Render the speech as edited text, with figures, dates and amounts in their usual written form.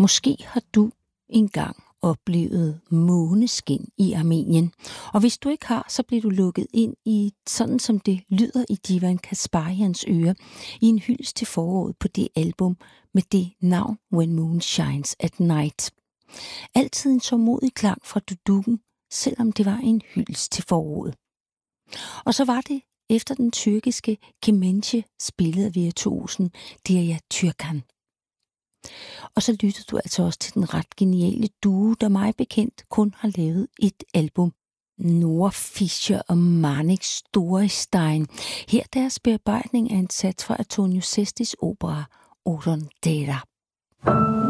Måske har du engang oplevet måneskin i Armenien. Og hvis du ikke har, så bliver du lukket ind i, sådan som det lyder i Divan Kasparians øre, i en hyldest til foråret på det album med det navn When Moon Shines at Night. Altid en tålmodig klang fra dudukken, selvom det var en hyldest til foråret. Og så var det efter den tyrkiske Kemençe, spillet af virtuosen Derya Türkan. Og så lyttede du altså også til den ret geniale duo, der mig bekendt kun har lavet et album. Nora Fischer og Manik Storestein. Her deres bearbejdning af en sats fra Antonio Sestis opera Odon Dera.